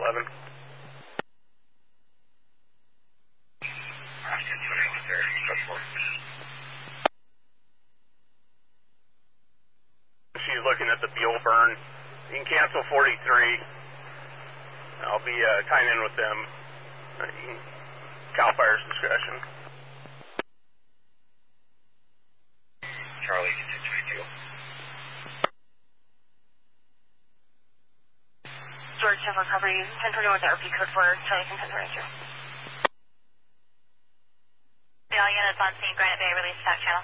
11. She's looking at the Buell burn. You can cancel 43. I'll be tying in with them. CAL FIRE's discretion. Charlie, 1022. George, have recovery 1021 RP code for Charlie from 1022. All units on scene, Granite Bay, release attack channel.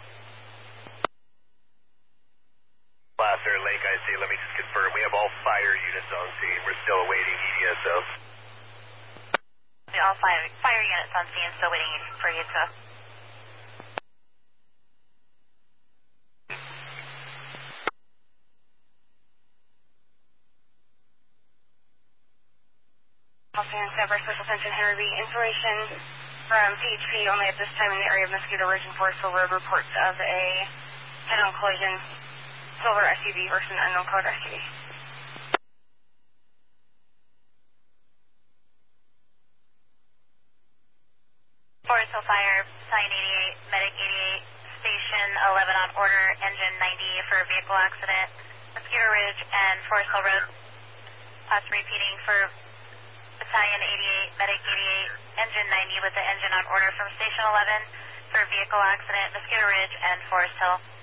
Placer, Lake IC, let me just confirm. We have all fire units on scene. We're still awaiting EDSO. All fire units on scene, still waiting for you to... Austin, Sever, special attention, Henry B. Information from PHP only at this time in the area of Mosquito Ridge and Forest Hill Road reports of a head-on collision, silver SUV versus an unknown code SUV. Forest Hill Fire, Sign 88, Medic 88, Station 11 on order, Engine 90 for vehicle accident, Mosquito Ridge and Forest Hill Road. Us repeating for Battalion 88, Medic 88, Engine 90 with the engine on order from Station 11 for vehicle accident, Mosquito Ridge and Forest Hill.